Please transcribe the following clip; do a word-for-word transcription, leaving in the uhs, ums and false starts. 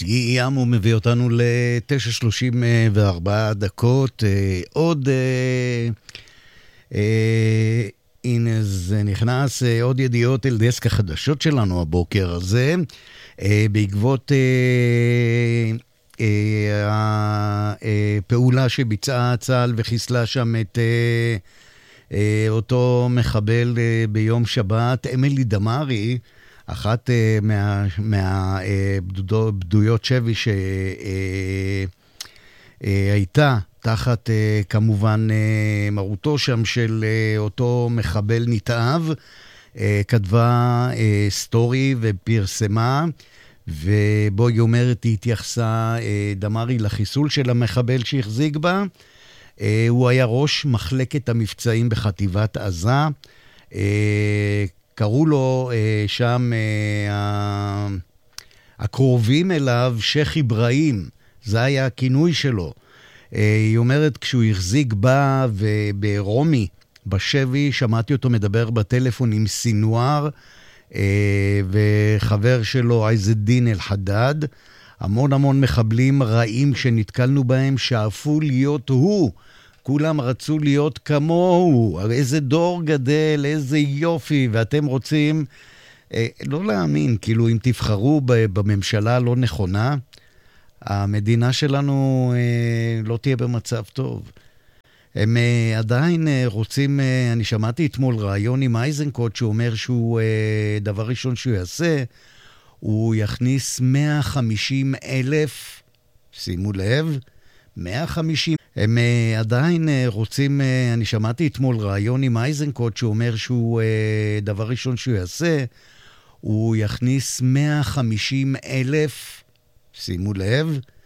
לפי ים הוא מביא אותנו ל-תשע שלושים וארבע דקות. עוד, הנה זה נכנס, עוד ידיעות אל דסק החדשות שלנו הבוקר הזה, בעקבות הפעולה שביצעה צה"ל וחיסלה שם את אותו מחבל ביום שבת, אמילי דמארי, אחת מהבדויות שבי שהייתה תחת כמובן מרותו שם של אותו מחבל נתעב, כתבה סטורי ופרסמה, ובו היא אומרת, היא התייחסה דמארי לחיסול של המחבל שהחזיק בה. הוא היה ראש מחלקת המבצעים בחטיבת עזה, קראו לו שם הקרובים אליו שייח אברהים, זה היה הכינוי שלו. היא אומרת, כשהוא החזיק בה וברומי בשבי, שמעתי אותו מדבר בטלפון עם סינואר וחבר שלו עז-א-דין אל-חדד, המון המון מחבלים רעים שנתקלנו בהם, שאפו להיות הוא, כולם רצו להיות כמוהו, איזה דור גדל, איזה יופי, ואתם רוצים אה, לא להאמין, כאילו אם תבחרו בממשלה לא נכונה, המדינה שלנו אה, לא תהיה במצב טוב. הם אה, עדיין אה, רוצים, אה, אני שמעתי אתמול רעיון עם אייזנקוט, שאומר שהוא, אה, דבר ראשון שהוא יעשה, הוא יכניס מאה וחמישים אלף, שימו לב, מאה וחמישים, הם uh, עדיין uh, רוצים, uh, אני שמעתי אתמול רעיון עם אייזנקוט שאומר שהוא, uh, דבר ראשון שהוא יעשה, הוא יכניס מאה וחמישים אלף, שימו לב,